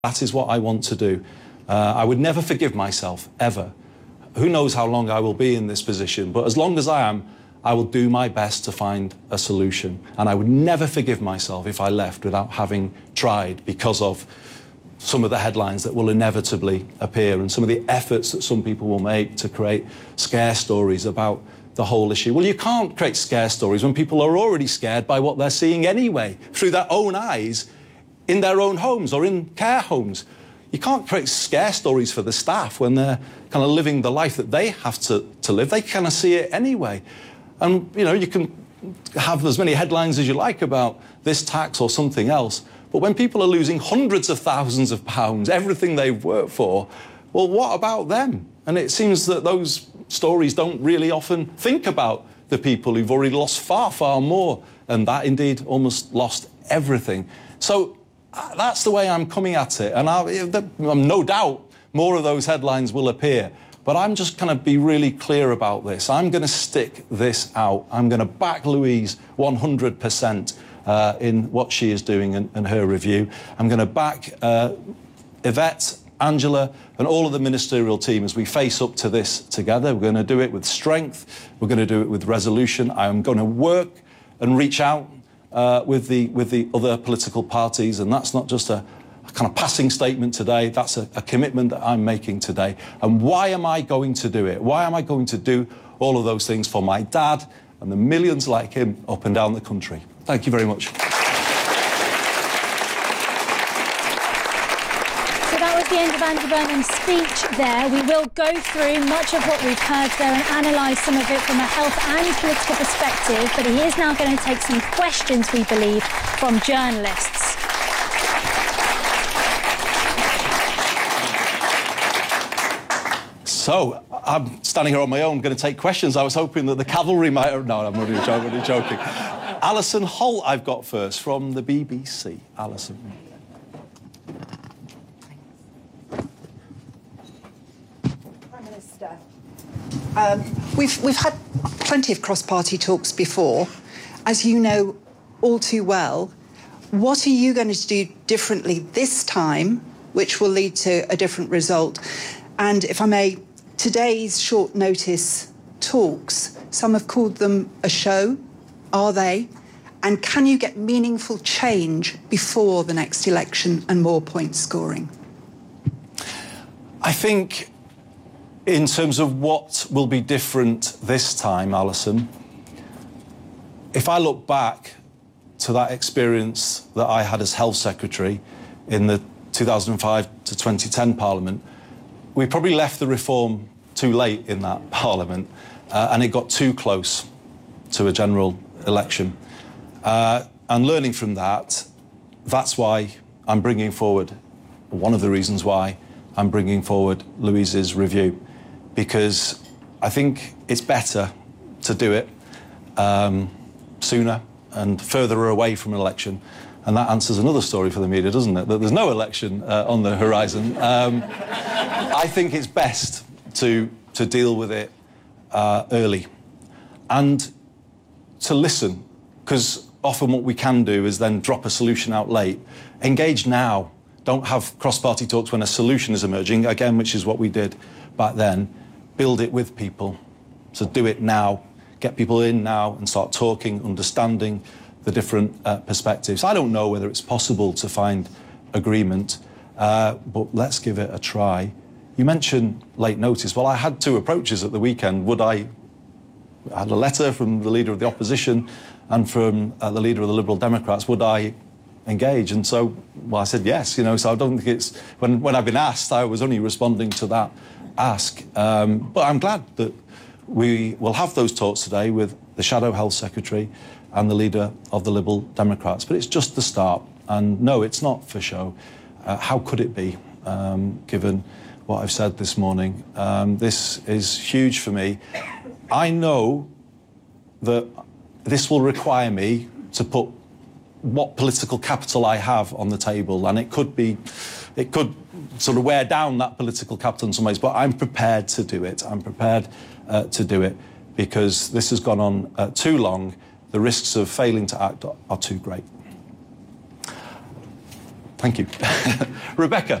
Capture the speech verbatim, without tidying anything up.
That is what I want to do. Uh, I would never forgive myself, ever. Who knows how long I will be in this position, but as long as I am, I will do my best to find a solution. And I would never forgive myself if I left without having tried, because of some of the headlines that will inevitably appear and some of the efforts that some people will make to create scare stories about the whole issue. Well, you can't create scare stories when people are already scared by what they're seeing anyway, through their own eyes, in their own homes or in care homes. You can't create scare stories for the staff when they're kind of living the life that they have to, to live. They kind of see it anyway. And, you know, you can have as many headlines as you like about this tax or something else, but when people are losing hundreds of thousands of pounds, everything they've worked for, well, what about them? And it seems that those stories don't really often think about the people who've already lost far, far more, and that indeed almost lost everything. So uh, that's the way I'm coming at it, and I, I'm no doubt more of those headlines will appear. But I'm just going to be really clear about this. I'm going to stick this out. I'm going to back Louise one hundred percent uh, in what she is doing and, and her review. I'm going to back uh, Yvette, Angela and all of the ministerial team as we face up to this together. We're going to do it with strength. We're going to do it with resolution. I'm going to work and reach out uh, with the with the other political parties, and that's not just a A kind of passing statement today. That's a, a commitment that I'm making today. And why am I going to do it? Why am I going to do all of those things for my dad and the millions like him up and down the country? Thank you very much. So that was the end of Andy Burnham's speech there. We will go through much of what we've heard there and analyse some of it from a health and political perspective, but he is now going to take some questions, we believe, from journalists. So, I'm standing here on my own, going to take questions. I was hoping that the cavalry might... No, I'm really joking. Really joking. Alison Holt I've got first from the B B C. Alison. Prime Minister, um, we've, we've had plenty of cross-party talks before. As you know all too well, what are you going to do differently this time, which will lead to a different result? And if I may, today's short notice talks, some have called them a show. Are they? And can you get meaningful change before the next election and more point scoring? I think in terms of what will be different this time, Alison, if I look back to that experience that I had as Health Secretary in the two thousand five to twenty ten Parliament, we probably left the reform too late in that Parliament, uh, and it got too close to a general election. Uh, and learning from that, that's why I'm bringing forward, one of the reasons why I'm bringing forward Louise's review, because I think it's better to do it um, sooner and further away from an election. And that answers another story for the media, doesn't it? That there's no election uh, on the horizon. Um, I think it's best to, to deal with it uh, early and to listen, because often what we can do is then drop a solution out late. Engage now. Don't have cross-party talks when a solution is emerging, again, which is what we did back then. Build it with people. So do it now. Get people in now and start talking, understanding the different uh, perspectives. I don't know whether it's possible to find agreement, uh, but let's give it a try. You mentioned late notice. Well, I had two approaches at the weekend. Would I... I had a letter from the Leader of the Opposition and from uh, the Leader of the Liberal Democrats. Would I engage? And so, well, I said yes, you know, so I don't think it's... When, when I've been asked, I was only responding to that ask. Um, but I'm glad that we will have those talks today with the Shadow Health Secretary and the Leader of the Liberal Democrats. But it's just the start. And no, it's not for show. Uh, how could it be, um, given what I've said this morning? Um, this is huge for me. I know that this will require me to put what political capital I have on the table, and it could be, it could sort of wear down that political capital in some ways, but I'm prepared to do it. I'm prepared uh, to do it because this has gone on uh, too long. The risks of failing to act are, are too great. Thank you. Rebecca.